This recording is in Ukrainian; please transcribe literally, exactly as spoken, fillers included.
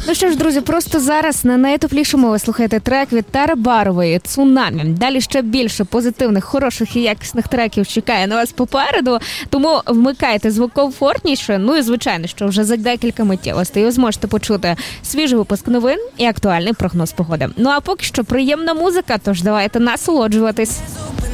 Ну що ж, друзі, просто зараз на найтоплішому ви слухаєте трек від Тари Барової «Цунамі». Далі ще більше позитивних, хороших і якісних треків чекає на вас попереду, тому вмикайте звук комфортніше. Ну і, звичайно, що вже за декілька миттєвостей ви зможете почути свіжий випуск новин і актуальний прогноз погоди. Ну а поки що приємна музика, тож давайте насолоджуватись.